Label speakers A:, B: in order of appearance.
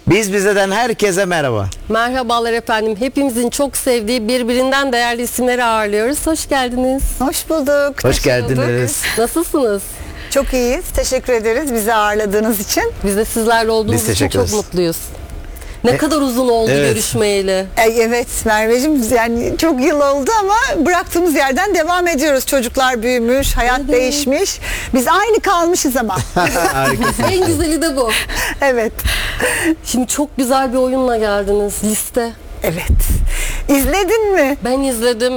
A: Biz Bize'den herkese merhaba.
B: Merhabalar efendim. Hepimizin çok sevdiği birbirinden değerli isimleri ağırlıyoruz. Hoş geldiniz.
C: Hoş bulduk.
A: Hoş geldiniz.
B: Nasılsınız?
C: Çok iyiyiz. Teşekkür ederiz bizi ağırladığınız için.
B: Biz de sizlerle olduğumuz
A: Biz
B: için
A: teşekkür
B: çok
A: ederiz.
B: mutluyuz. Ne kadar uzun oldu
A: evet.
B: görüşmeyeli.
C: Evet Merveciğim, yani çok yıl oldu ama bıraktığımız yerden devam ediyoruz. Çocuklar büyümüş, hayat
B: Evet.
C: değişmiş. Biz aynı kalmışız ama.
A: Harikasın.
B: En güzeli de bu.
C: Evet.
B: Şimdi çok güzel bir oyunla geldiniz. Liste.
C: Evet. İzledin mi?
B: Ben izledim.